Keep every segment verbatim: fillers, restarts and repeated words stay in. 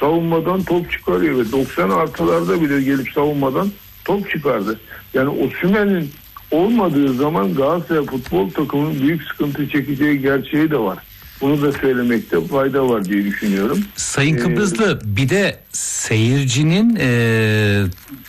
savunmadan top çıkarıyor ve doksan artılarda bile gelip savunmadan top çıkardı. Yani Osimhen'in olmadığı zaman Galatasaray futbol takımının büyük sıkıntı çekeceği gerçeği de var. Bunu da söylemekte fayda var diye düşünüyorum. Sayın Kıbrıslı, ee, bir de seyircinin ee,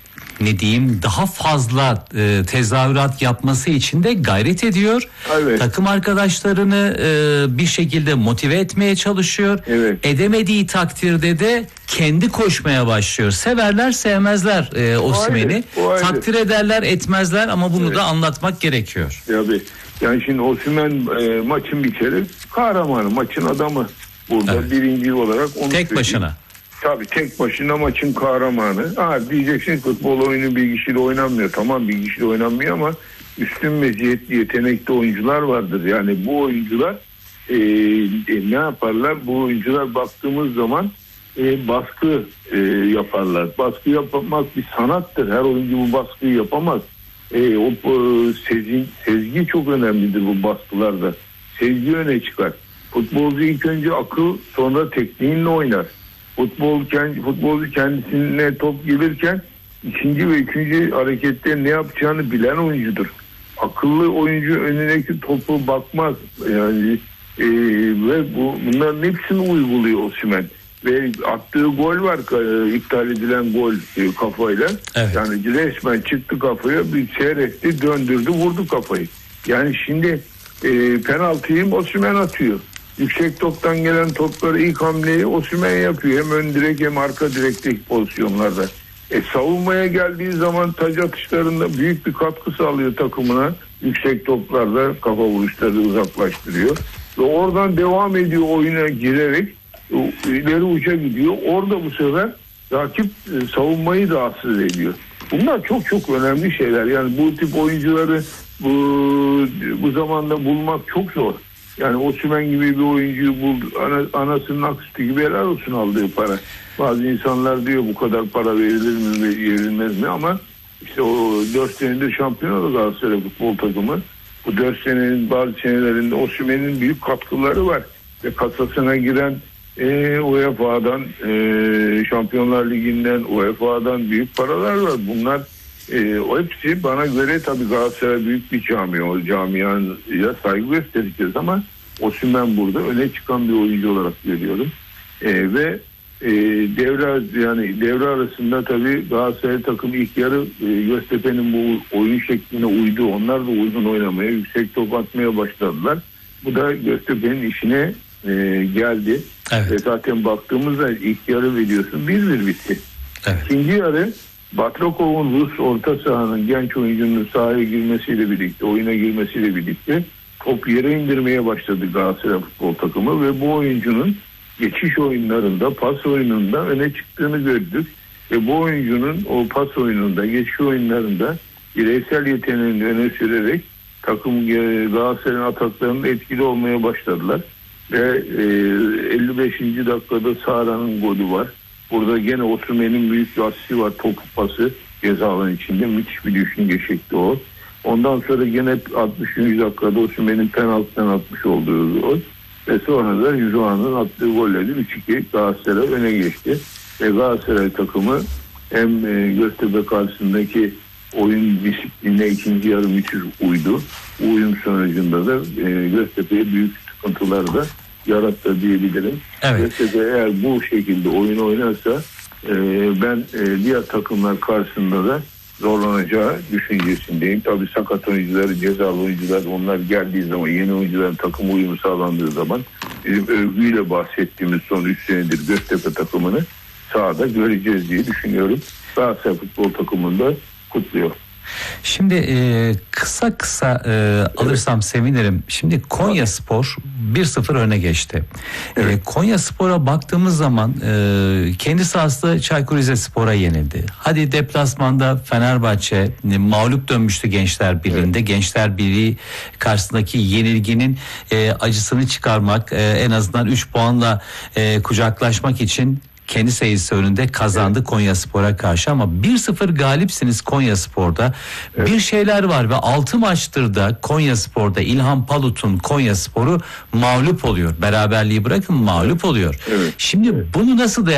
ne diyeyim daha fazla e, tezahürat yapması için de gayret ediyor. Evet. Takım arkadaşlarını e, bir şekilde motive etmeye çalışıyor. Evet. Edemediği takdirde de kendi koşmaya başlıyor. Severler sevmezler e, Osimhen'i. Takdir ederler etmezler ama bunu evet. da anlatmak gerekiyor. Tabii. Yani şimdi Osimhen e, maçın bir kere kahramanı, maçın adamı. Burada evet. birinci olarak onu tek söyleyeyim. Başına. Tabii tek başına maçın kahramanı. Ha diyeceksin futbol oyunu bir kişiyle oynanmıyor. Tamam bir kişiyle oynanmıyor ama üstün meziyetli, yetenekli oyuncular vardır. Yani bu oyuncular e, e, ne yaparlar? Bu oyuncular baktığımız zaman e, baskı e, yaparlar. Baskı yapmak bir sanattır. Her oyuncu bu baskıyı yapamaz. E, o e, sezgi, sezgi çok önemlidir bu baskılarda. Sezgi öne çıkar. Futbolcu ilk önce akıl, sonra tekniğinle oynar. Futbol kendi futbolcu kendisine top gelirken ikinci ve üçüncü harekette ne yapacağını bilen oyuncudur. Akıllı oyuncu önündeki topu bakmaz. Yani e, ve bu bunların hepsini uyguluyor Osimhen. Ve attığı gol var, e, iptal edilen gol e, kafayla. Evet. Yani resmen çıktı kafaya, bir seyretti, döndürdü, vurdu kafayı. Yani şimdi e, penaltıyı Osimhen atıyor. Yüksek toptan gelen topları ilk hamleyi Osimhen yapıyor. Hem ön direk hem arka direkteki pozisyonlarda. E, savunmaya geldiği zaman taç atışlarında büyük bir katkı sağlıyor takımına. Yüksek toplarda kafa vuruşları uzaklaştırıyor. Ve oradan devam ediyor oyuna girerek ileri uca gidiyor. Orada bu sefer rakip e, savunmayı rahatsız ediyor. Bunlar çok çok önemli şeyler. Yani bu tip oyuncuları bu, bu zamanda bulmak çok zor. Yani Osimhen gibi bir oyuncuyu buldu. Ana, anasının aksütü gibi helal olsun aldığı para. Bazı insanlar diyor bu kadar para verilir mi verilmez mi ama işte o dört senedir şampiyon oldu Galatasaray futbol takımı. Bu dört senenin bazı senelerinde Osimhen'in büyük katkıları var. Ve kasasına giren e, U E F A'dan, e, Şampiyonlar Ligi'nden, U E F A'dan büyük paralar var. Bunlar e, o hepsi bana göre tabii Galatasaray büyük bir camia. O camiaya saygı göstereceğiz ama Osimhen burada öne çıkan bir oyuncu olarak görüyorum. E, ve e, devre yani devre arasında tabii Galatasaray takım ilk yarı e, Göztepe'nin bu oyun şekline uydu. Onlar da uygun oynamaya, yüksek top atmaya başladılar. Bu da Göztepe'nin işine e, geldi. Evet. Ve zaten baktığımızda ilk yarı biliyorsun bir bir bitti. Evet. İkinci yarı Batrakov'un Rus orta sahanın genç oyuncunun sahaya girmesiyle birlikte, oyuna girmesiyle birlikte top yere indirmeye başladı Galatasaray futbol takımı ve bu oyuncunun geçiş oyunlarında, pas oyununda öne çıktığını gördük. Ve bu oyuncunun o pas oyununda, geçiş oyunlarında bireysel yeteneğini öne sürerek takım Galatasaray'ın ataklarında etkili olmaya başladılar. Ve elli beşinci dakikada Sara'nın golü var. Burada gene Osimhen'in büyük bir asisti var, topu pası ceza alanı içinde. Müthiş bir düşünce şekli o. Ondan sonra gene altmışıncı dakikada Osimhen'in penaltıdan atmış olduğu gol. Ve sonra da Yüzüğan'ın attığı golleri üç iki Galatasaray öne geçti. Ve Galatasaray takımı hem Göztepe karşısındaki oyun disiplinine ikinci yarı müthiş uydu. Bu uyum sonucunda da Göztepe'ye büyük sıkıntılar da yarattı diyebilirim. Evet. Göztepe eğer bu şekilde oyun oynarsa e, ben e, diğer takımlar karşısında da zorlanacağı düşüncesindeyim. Tabii sakat oyuncular, cezalı oyuncular onlar geldiği zaman, yeni oyuncuların takım uyumu sağlandığı zaman bizim övgüyle bahsettiğimiz son üç senedir Göztepe takımını sahada göreceğiz diye düşünüyorum. Galatasaray futbol takımında kutluyor. Şimdi e, kısa kısa e, alırsam evet. sevinirim. Şimdi Konya Spor bir sıfır öne geçti. Evet. E, Konya Spor'a baktığımız zaman e, kendi sahasında Çaykur Rizespor'a yenildi. Hadi deplasmanda Fenerbahçe e, mağlup dönmüştü Gençler Birliği'nde. Evet. Gençler Birliği karşısındaki yenilginin e, acısını çıkarmak, e, en azından üç puanla e, kucaklaşmak için kendi sayısı önünde kazandı evet. Konyaspor'a karşı ama bir sıfır galipsiniz Konyaspor'da. Evet. Bir şeyler var ve altı maçtır da Konyaspor'da İlhan Palut'un Konyaspor'u mağlup oluyor. Beraberliği bırakın mağlup oluyor. Evet. Şimdi evet. bunu nasıl değerlendiriyorsunuz?